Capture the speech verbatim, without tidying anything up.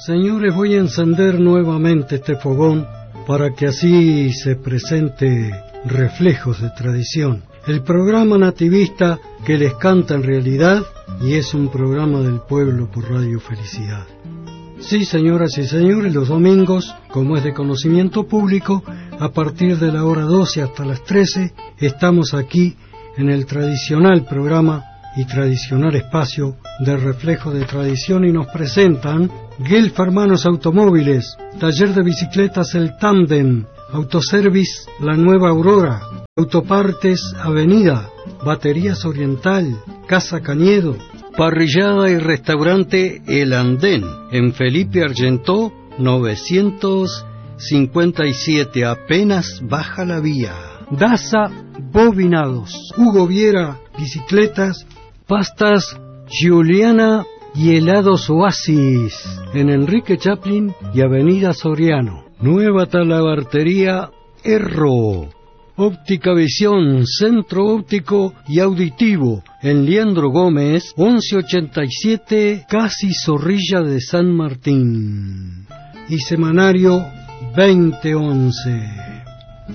Señores, voy a encender nuevamente este fogón para que así se presente Reflejos de Tradición, el programa nativista que les canta en realidad y es un programa del pueblo por Radio Felicidad. Sí, señoras y señores, los domingos, como es de conocimiento público, a partir de la hora doce hasta las trece, estamos aquí en el tradicional programa y tradicional espacio de Reflejo de Tradición y nos presentan Guelph Hermanos Automóviles, Taller de Bicicletas El Tándem, Autoservice La Nueva Aurora, Autopartes Avenida, Baterías Oriental, Casa Cañedo, Parrillada y Restaurante El Andén, en Felipe Argentó novecientos cincuenta y siete, apenas baja la vía. Daza Bobinados, Hugo Viera Bicicletas, Pastas Giuliana y Helados Oasis, en Enrique Chaplin y Avenida Soriano. Nueva Talabartería Erro, Óptica Visión, Centro Óptico y Auditivo, en Leandro Gómez, once ochenta y siete, casi Zorrilla de San Martín. Y Semanario veinte once.